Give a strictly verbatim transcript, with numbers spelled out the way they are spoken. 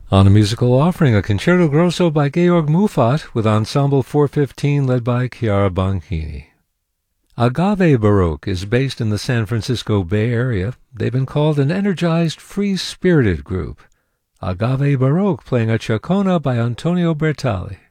On a musical offering, a concerto grosso by Georg Muffat with Ensemble four fifteen led by Chiara Bonchini. Agave Baroque is based in the San Francisco Bay Area. They've been called an energized, free-spirited group. Agave Baroque playing a Chacona by Antonio Bertali.